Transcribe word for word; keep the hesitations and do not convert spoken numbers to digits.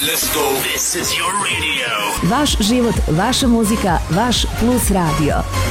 Let's go. This is your radio. Vaš život, vaša muzika, vaš Plus radio.